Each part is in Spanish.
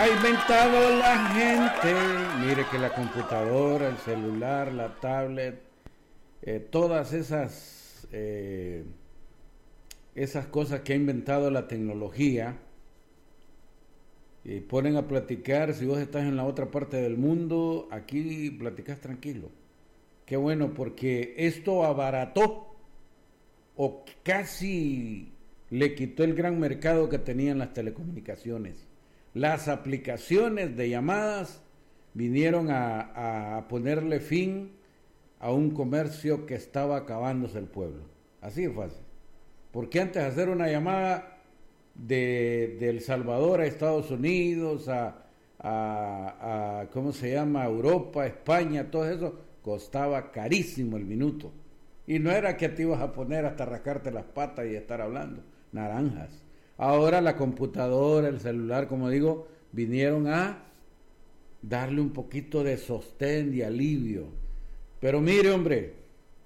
ha inventado la gente. Mire que la computadora, el celular, la tablet, todas esas cosas que ha inventado la tecnología, ponen a platicar. Si vos estás en la otra parte del mundo, aquí platicás tranquilo. Qué bueno, porque esto abarató o casi le quitó el gran mercado que tenían las telecomunicaciones. Las aplicaciones de llamadas vinieron a ponerle fin a un comercio que estaba acabándose el pueblo. Así es fácil. Porque antes de hacer una llamada de El Salvador a Estados Unidos, ¿cómo se llama? Europa, España, todo eso, costaba carísimo el minuto. Y no era que te ibas a poner hasta rascarte las patas y estar hablando. Naranjas. Ahora la computadora, el celular, como digo, vinieron a darle un poquito de sostén y alivio. Pero mire, hombre.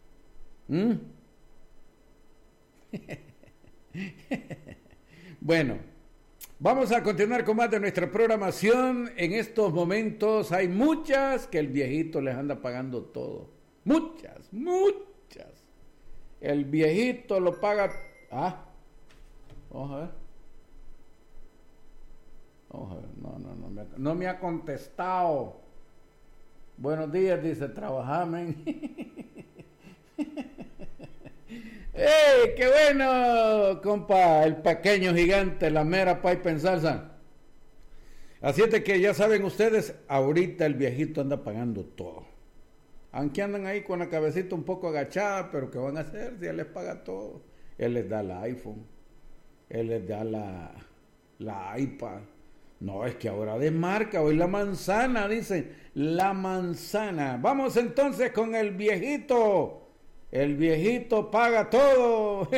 Bueno, vamos a continuar con más de nuestra programación. En estos momentos hay muchas que el viejito les anda pagando todo. Muchas. El viejito lo paga. Vamos a ver. No me ha contestado. Buenos días, dice, trabajamen. ¡Ey, qué bueno, compa! El pequeño gigante, la mera paipa en salsa. Así es de que ya saben ustedes, ahorita el viejito anda pagando todo. Aunque andan ahí con la cabecita un poco agachada, pero ¿qué van a hacer si él les paga todo? Él les da el iPhone, él les da la iPad. No, es que ahora de marca, hoy la manzana, dicen, la manzana. Vamos entonces con el viejito. El viejito paga todo.